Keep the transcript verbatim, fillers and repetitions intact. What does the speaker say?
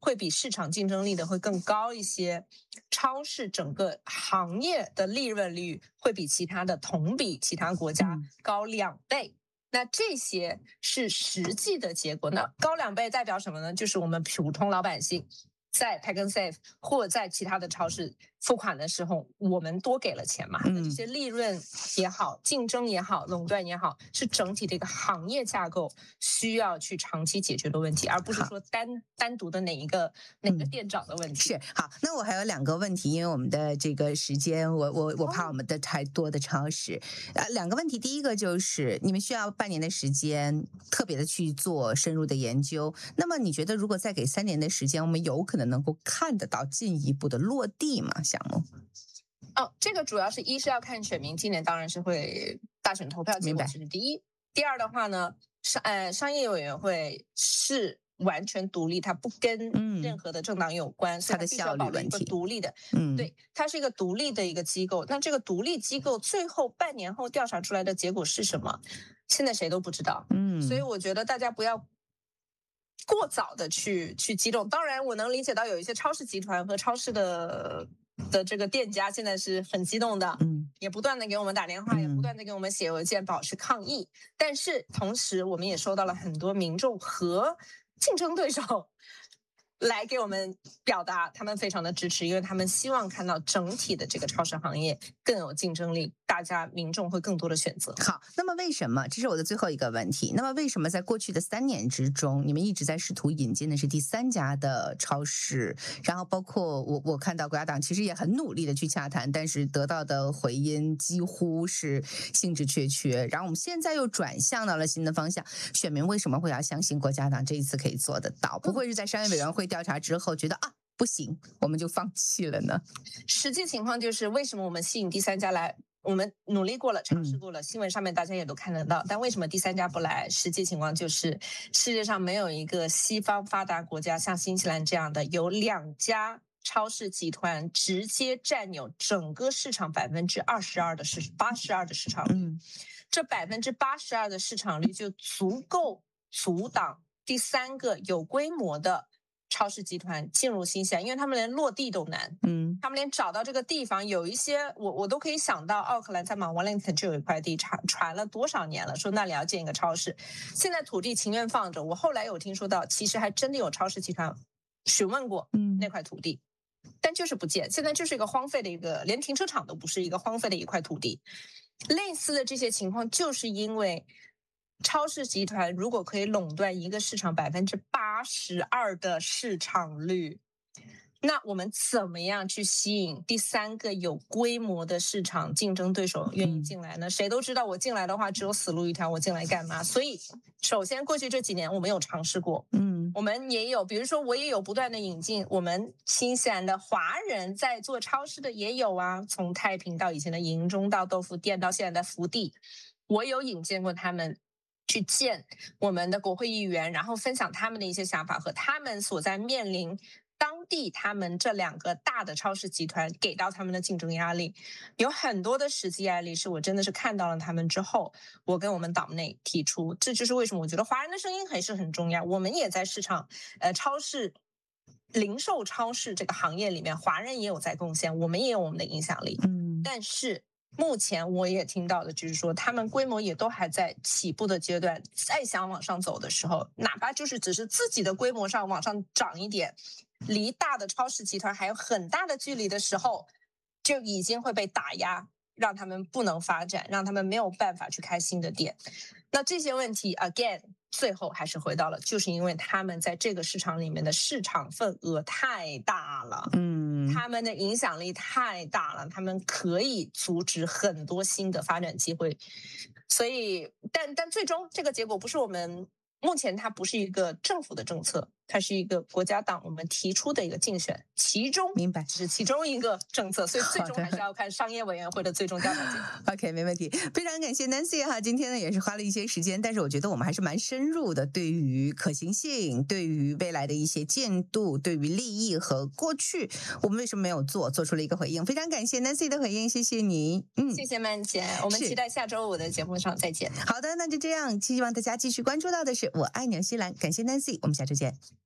会比市场竞争力的会更高一些，超市整个行业的利润率会比其他的同比其他国家高两倍。那这些是实际的结果。那高两倍代表什么呢？就是我们普通老百姓在 Pak'nSave 或者在其他的超市付款的时候，我们多给了钱嘛？那这些利润也好，竞争也好，垄断也好，是整体的一个行业架构需要去长期解决的问题，而不是说单单独的哪一个哪个店长的问题。 是好，那我还有两个问题，因为我们的这个时间，我我我怕我们的太多的超市。呃，两个问题，第一个就是你们需要半年的时间，特别的去做深入的研究。那么你觉得，如果再给三年的时间，我们有可能能够看得到进一步的落地吗？项目？ 哦，这个主要是一是要看选民，今年当然是会大选投票结果是第一。第二的话呢，商呃商业委员会是完全独立，它不跟任何的政党有关，嗯、所以它必须要保留一个独立的， 嗯， 对，它是一个独立的一个机构。那这个独立机构最后半年后调查出来的结果是什么？现在谁都不知道， 嗯， 所以我觉得大家不要过早的去去激动。当然，我能理解到有一些超市集团和超市的的这个店家现在是很激动的， 嗯， 也不断的给我们打电话， 嗯、 也不断的给我们写邮件表示抗议。但是同时，我们也收到了很多民众和竞争对手来给我们表达他们非常的支持，因为他们希望看到整体的这个超市行业更有竞争力，大家民众会更多的选择。 好，那么为什么，这是我的最后一个问题，那么为什么在过去的三年之中，你们一直在试图引进的是第三家的超市，然后包括我我看到国家党其实也很努力的去洽谈，但是得到的回音几乎是兴致缺缺，然后我们现在又转向到了新的方向，选民为什么会要相信国家党这一次可以做得到？不会是在商业委员会调查之后觉得啊不行，我们就放弃了呢？ 实际情况就是为什么我们吸引第三家来，我们努力过了，尝试过了，新闻上面大家也都看得到，但为什么第三家不来？实际情况就是世界上没有一个西方发达国家像新西兰这样的有两家超市集团直接占有整个市场百分之二十二的市八十二的市场率， 嗯， 这百分之八十二的市场率就足够阻挡第三个有规模的超市集团进入新西兰，因为他们连落地都难， 嗯， 他们连找到这个地方，有一些我我都可以想到，奥克兰在马 Wellington 就有一块地传传了多少年了，说那里要建一个超市，现在土地情愿放着。我后来有听说到，其实还真的有超市集团询问过那块土地，嗯，但就是不建，现在就是一个荒废的一个，连停车场都不是一个荒废的一块土地。类似的这些情况，就是因为超市集团如果可以垄断一个市场百分之八十二的市场率，那我们怎么样去吸引第三个有规模的市场竞争对手愿意进来呢？谁都知道我进来的话只有死路一条，我进来干嘛？所以首先过去这几年我们有尝试过，嗯，我们也有，比如说我也有不断的引进我们新西兰的华人在做超市的也有啊，从太平到以前的营中到豆腐店到现在的福地，我有引荐过他们去见我们的国会议员，然后分享他们的一些想法和他们所在面临当地他们这两个大的超市集团给到他们的竞争压力。有很多的实际案例是我真的是看到了他们之后，我跟我们党内提出，这就是为什么我觉得华人的声音还是很重要。我们也在市场呃超市零售超市这个行业里面，华人也有在贡献，我们也有我们的影响力，嗯，但是目前我也听到的就是说，他们规模也都还在起步的阶段，再想往上走的时候，哪怕就是只是自己的规模上往上涨一点，离大的超市集团还有很大的距离的时候，就已经会被打压，让他们不能发展，让他们没有办法去开新的店。那这些问题 again 最后还是回到了，就是因为他们在这个市场里面的市场份额太大了，嗯，他们的影响力太大了，他们可以阻止很多新的发展机会。所以但但最终这个结果不是我们，目前它不是一个政府的政策，它是一个国家党我们提出的一个竞选，其中明白只是其中一个政策，所以最终还是要看商业委员会的最终调查结果。 OK， 没问题，非常感谢 Nancy 哈，今天呢也是花了一些时间，但是我觉得我们还是蛮深入的，对于可行性，对于未来的一些见度，对于利益和过去我们为什么没有做，做出了一个回应。非常感谢 Nancy 的回应，谢谢你。 嗯，谢谢曼姐，我们期待下周五的节目上再见。 好的，那就这样，希望大家继续关注到的是我爱纽西兰，感谢 Nancy， 我们下周见。